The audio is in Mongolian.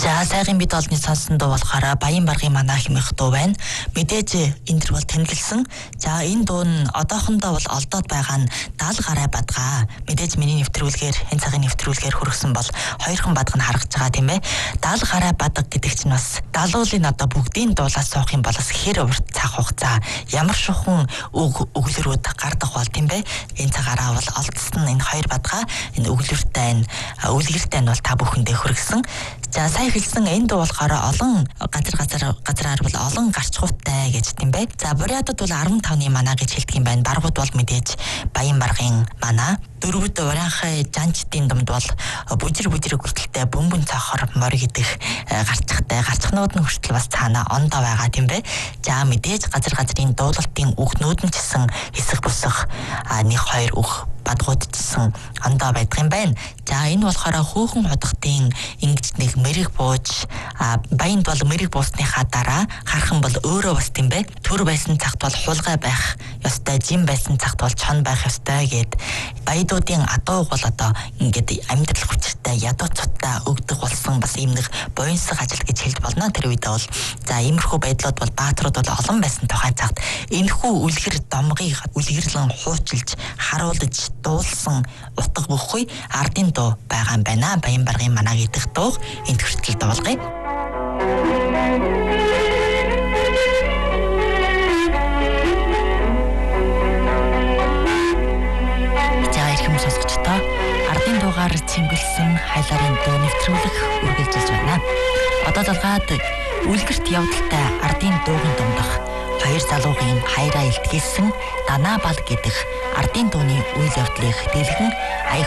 За сайхан бид олонний сонсон дуу болохоор Баян Баргын манаа хэмээх дуу байна. Мэдээж энэ төр бол танилсан. За энэ дуу нь одоохондоо бол олдоод байгаа нь Даал гарай бадгаа. Мэдээж миний нэвтрүүлгээр энэ цагийн нэвтрүүлгээр хүргэсэн бол хоёрхан бадга нь харагдж байгаа тийм ээ. Даал гарай бадга гэдэг чинь бас далуулын одоо бүгдийн дуулаас суух юм бол бас хэр урт цаг хугацаа ямар шухан өглөрүүд гардаг бол тийм ээ. Энэ цагаараа бол олдсон энэ хоёр бадгаа энэ өглөртэй үлгэртэй нь бол та бүхэндээ хүргэсэн. За сайн хэлсэн энэ дуу болохоор олон газраар бол олон гарчгуутай гэж тийм бай. За Бурятад бол 15-ны манаа гэж хэлдэг юм байна. Баргууд бол мэдээж Баян Баргын манаа. Дөрвөд уранхай жанчдын думд бол бүжир гүйтэлтэй бөмбөн цохор морь гэдэг гарчхнууд нь хүртэл бас цаана ондоо байгаа тийм бай. За мэдээж газрын дуулалтын үгнүүд нь гэсэн хэсэг бусах нэг хоёр үг бадгууд гэсэн ондоо байдаг юм байна. За энэ болохоор хөөхөн худгтын ингэж нэг мэрэг бууж баянд бол мэрэг буусныхаа дараа хархан бол өөрөө бас тийм бай. Төр байсан цагт бол хулгай байх ёстой, жим байсан цагт бол чон байх ёстой гэд баядуудын адууг бол одоо ингээд амьдрал хүчтэй ядуу цуттай өгдөг болсон бас ийм нэг буянсаг ажил гэж хэлж болно. Тэр үедээ бол за иймэрхүү байдлууд бол бааtruуд бол олон байсан тухайн цагт энэхүү үлгэр домгийг үлгэрлэн хуучилж харуулж дуулсан утга бүхгүй ардын дуу байгаа юм байна. Баян Баргын манаа гэдэг дуу энд хүртэл дуулгая. За ирхэм сонсогчдоо ардын дуугаар цэмгэлсэн хайларын дуу нэвтрүүлэг үргэлжилж байна. Одоо далгаад үлгэрт явдалтай ардын дуугийн дундах хоёр залуугийн хайраа илтгээсэн Данаа Бал гэдэг ардын дууны үйл явдлыг дэлгэн